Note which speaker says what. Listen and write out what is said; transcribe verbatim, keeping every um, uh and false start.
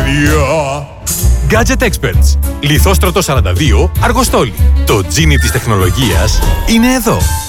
Speaker 1: τέλεια! Gadget Experts. Λιθόστρωτο σαράντα δύο, Αργοστόλη. Το τζίνι της τεχνολογίας είναι εδώ.